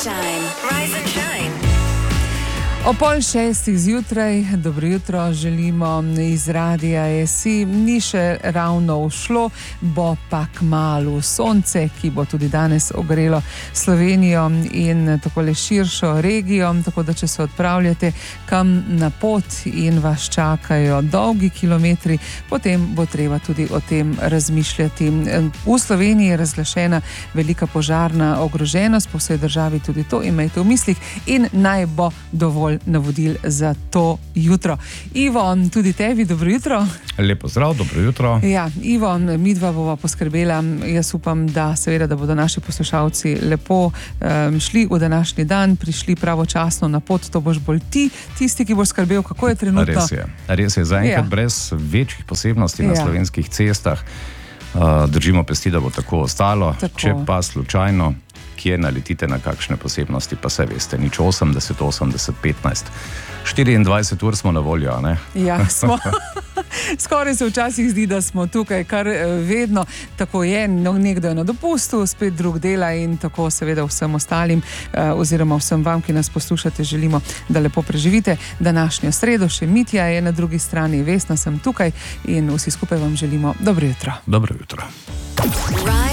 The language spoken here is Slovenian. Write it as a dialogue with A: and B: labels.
A: shine. Rise and shine.
B: O 5:30 zjutraj, dobro jutro, želimo iz Radia SI. Ni še ravno ušlo, bo pa kmalu sonce, ki bo tudi danes ogrelo Slovenijo in takole širšo regijo. Tako da, če se odpravljate kam na pot in vas čakajo dolgi kilometri, potem bo treba tudi o tem razmišljati. V Sloveniji je razglašena velika požarna ogroženost, po vsej državi tudi to imejte v mislih in naj bo dovolj navodil za to jutro. Ivo, tudi tebi dobro jutro.
C: Lepo zdrav, dobro jutro.
B: Ja, Ivo, midva bova poskrbela. Jaz upam, da seveda, da bodo naši poslušalci lepo šli v današnji dan, prišli pravočasno na pot. To boš bolj ti, tisti, ki boš skrbel, kako je trenutno.
C: Res je. Zaenkrat brez večjih posebnosti na slovenskih cestah. Držimo pesti, da bo tako ostalo. Če pa slučajno kje naletite na kakšne posebnosti, pa se veste, nič 80, 15. 24 ur smo na voljo, ne?
B: Ja, smo. Skoraj se včasih zdi, da smo tukaj, kar vedno tako je. Nekdo je na dopustu, spet drug dela in tako seveda vsem ostalim oziroma vsem vam, ki nas poslušate, želimo, da lepo preživite današnjo sredo. Še Mitja je na drugi strani, Vesna sem tukaj in vsi skupaj vam želimo dobro jutro.
C: Dobro jutro.